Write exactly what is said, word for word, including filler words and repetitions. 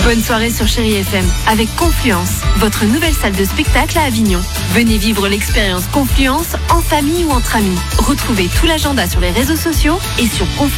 Bonne soirée sur Chérie F M avec Confluence, votre nouvelle salle de spectacle à Avignon. Venez vivre l'expérience Confluence en famille ou entre amis. Retrouvez tout l'agenda sur les réseaux sociaux et sur confluence.